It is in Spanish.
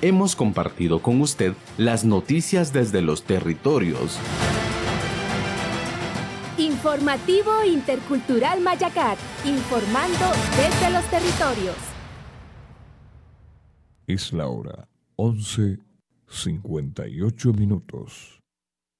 hemos compartido con usted las noticias desde los territorios. Informativo Intercultural Mayacat, informando desde los territorios. Es la hora 11:58.